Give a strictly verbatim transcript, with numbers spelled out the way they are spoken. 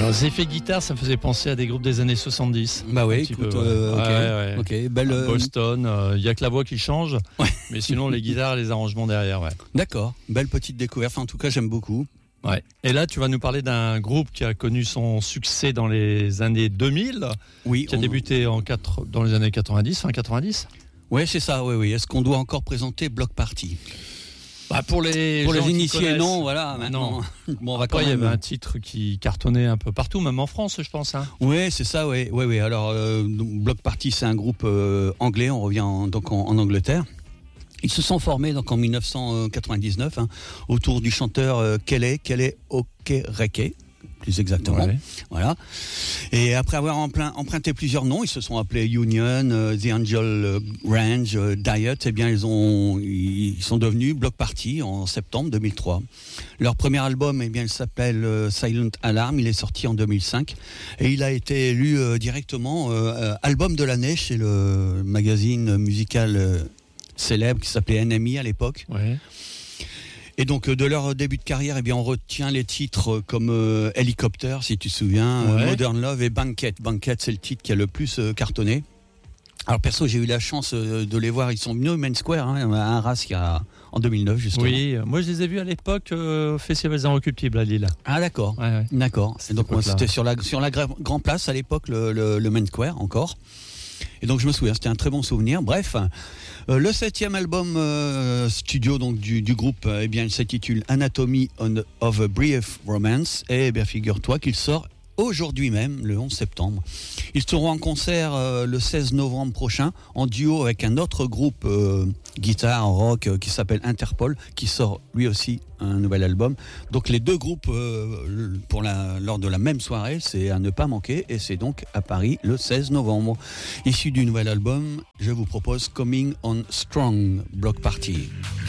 Alors, ces effets guitare, ça me faisait penser à des groupes des années soixante-dix. Bah oui, écoute, peu, euh, ouais. ok, Ouais, ouais. ok, belle. euh, Boston, il euh, n'y a que la voix qui change, Ouais. mais sinon les guitares et les arrangements derrière. Ouais. D'accord, belle petite découverte. Enfin, en tout cas, j'aime beaucoup. Ouais. Et là, tu vas nous parler d'un groupe qui a connu son succès dans les années deux mille, Oui. qui a on- débuté en quatre, dans les années quatre-vingt-dix, fin quatre-vingt-dix. Ouais, c'est ça. Oui, oui. Est-ce qu'on doit encore présenter Bloc Party? Bah, pour les, Pour les gens qui initiés, connaissent, non. Voilà. Maintenant. Bon, on va Après, quand il y même. avait un titre qui cartonnait un peu partout, même en France, je pense. Hein. Oui, c'est ça. Oui, oui, oui. Alors, euh, donc, Bloc Party, c'est un groupe euh, anglais. On revient en- donc en, en Angleterre. Ils se sont formés donc en dix-neuf cent quatre-vingt-dix-neuf hein, autour du chanteur euh, Kelly Kelly Okereke, plus exactement. Ouais. Voilà. Et après avoir emprunt- emprunté plusieurs noms, ils se sont appelés Union, euh, The Angel euh, Range, euh, Diet. Eh bien, ils ont, ils sont devenus Bloc Party en septembre deux mille trois. Leur premier album, eh bien, il s'appelle euh, Silent Alarm. Il est sorti en deux mille cinq et il a été élu euh, directement euh, euh, album de l'année chez le magazine musical euh, célèbre qui s'appelait N M I à l'époque. Ouais. Et donc euh, de leur début de carrière, eh bien on retient les titres comme euh, Helicopter, si tu te souviens, euh, Ouais. Modern Love et Banquet. Banquet, c'est le titre qui a le plus euh, cartonné. Alors perso, j'ai eu la chance euh, de les voir. Ils sont venus au Main Square, hein, à Arras, il y a, en deux mille neuf justement. Oui, moi je les ai vus à l'époque euh, au Festival des Inrecuptibles à Lille. Ah d'accord, Ouais, ouais. d'accord. Et donc moi, époque-là. c'était sur la sur la gra- Grand Place à l'époque, le, le, le Main Square encore. Et donc je me souviens, c'était un très bon souvenir. Bref, euh, le septième album euh, studio donc du, du groupe, euh, eh bien, il s'intitule Anatomy on- of a Brief Romance. Et eh bien, figure-toi qu'il sort aujourd'hui même, le onze septembre. Ils seront en concert euh, le seize novembre prochain en duo avec un autre groupe euh, guitare rock euh, qui s'appelle Interpol, qui sort lui aussi un nouvel album. Donc les deux groupes euh, pour la, lors de la même soirée, c'est à ne pas manquer et c'est donc à Paris le seize novembre. Issu du nouvel album, je vous propose Coming on Strong, Bloc Party.